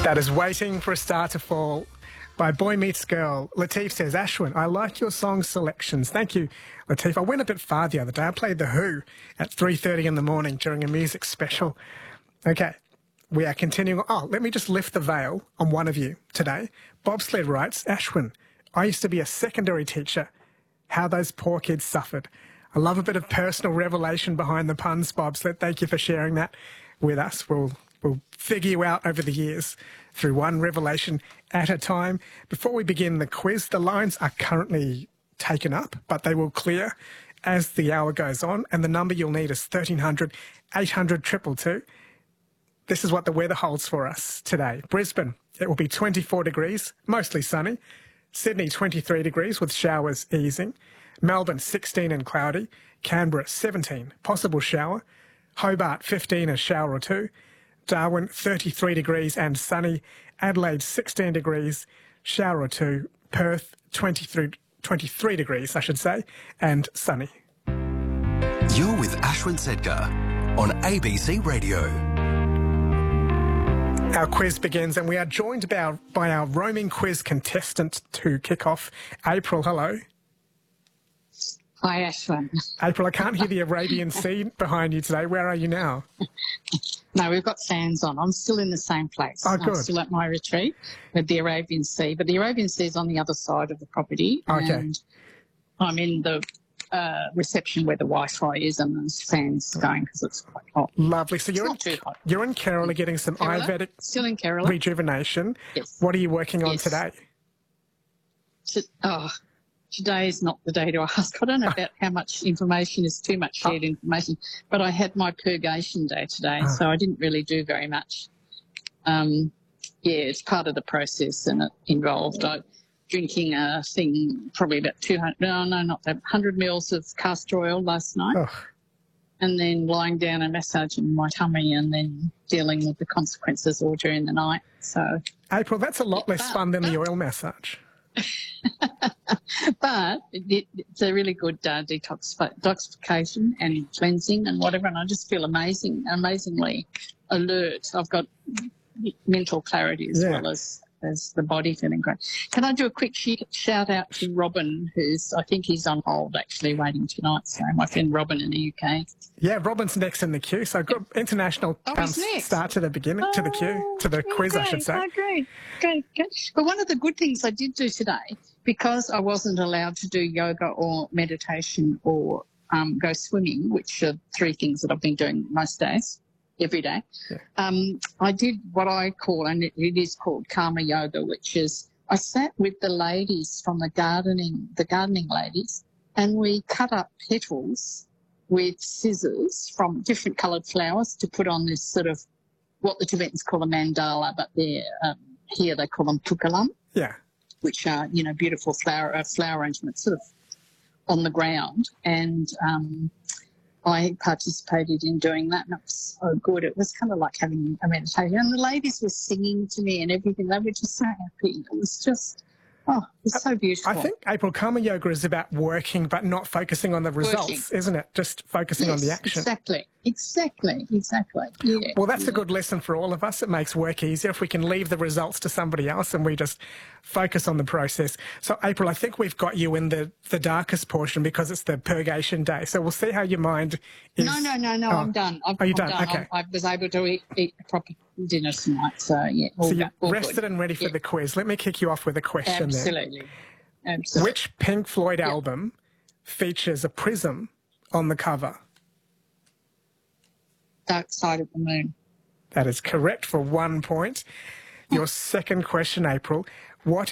That is Waiting for a Star to Fall by Boy Meets Girl. Latif says, Ashwin, I like your song selections. Thank you, Latif. I went a bit far the other day. I played The Who at 3:30 in the morning during a music special. Okay, we are continuing. Oh, let me just lift the veil on one of you today. Bobsled writes, Ashwin, I used to be a secondary teacher. How those poor kids suffered. I love a bit of personal revelation behind the puns, Bobsled. Thank you for sharing that with us. We'll figure you out over the years through one revelation at a time. Before we begin the quiz, the lines are currently taken up, but they will clear as the hour goes on. And the number you'll need is 1300 800 222. This is what the weather holds for us today. Brisbane, it will be 24 degrees, mostly sunny. Sydney, 23 degrees with showers easing. Melbourne, 16 and cloudy. Canberra, 17, possible shower. Hobart, 15, a shower or two. Darwin, 33 degrees and sunny. Adelaide, 16 degrees, shower or two. Perth, 23 degrees, I should say, and sunny. You're with Ashwin Sedgar on ABC Radio. Our quiz begins, and we are joined by our roaming quiz contestant to kick off. April, hello. Hi, Ashwin. April, I can't hear the Arabian Sea behind you today. Where are you now? No, we've got fans on. I'm still in the same place. Oh, good. I'm still at my retreat with the Arabian Sea, but the Arabian Sea is on the other side of the property. Okay. And I'm in the reception where the Wi-Fi is, and there's fans going because it's quite hot. Lovely. So It's not too hot. you're in Kerala getting some Ayurvedic Still in Kerala. rejuvenation. Yes. What are you working on Yes. today? Today is not the day to ask. I don't know about how much information is too much shared information, but I had my purgation day today, so I didn't really do very much. It's part of the process, and it involved drinking a thing, probably about 100 mils of castor oil last night, and then lying down and massaging my tummy, and then dealing with the consequences all during the night. So, April, that's a lot less fun than the oil massage. But it's a really good detoxification and cleansing and whatever, and I just feel amazingly alert. I've got mental clarity as well as the body feeling great. Can I do a quick shout out to Robin, I think he's on hold actually waiting tonight, so my friend Robin in the UK. Yeah, Robin's next in the queue, so good international start to the beginning, to the queue, to the quiz, I should say. Oh, great. But one of the good things I did do today, because I wasn't allowed to do yoga or meditation or go swimming, which are three things that I've been doing most days, every day, I did what I call, and it is called karma yoga, which is I sat with the ladies from the gardening ladies, and we cut up petals with scissors from different coloured flowers to put on this sort of what the Tibetans call a mandala, but here they call them pukalam, which are, beautiful flower arrangements sort of on the ground. And I participated in doing that, and it was so good. It was kind of like having a meditation. And the ladies were singing to me and everything. They were just so happy. It was just, it's so beautiful. I think, April, karma yoga is about working but not focusing on the results, isn't it? Just focusing on the action. Exactly. Yeah. Well, that's a good lesson for all of us. It makes work easier if we can leave the results to somebody else and we just focus on the process. So, April, I think we've got you in the darkest portion because it's the purgation day. So we'll see how your mind is. No, I'm done. You're done? Okay. I was able to eat a proper dinner tonight, so yeah. So you're rested and ready for the quiz. Let me kick you off with a question Absolutely. Which Pink Floyd album features a prism on the cover? Dark Side of the Moon. That is correct for 1 point. Your second question, April. What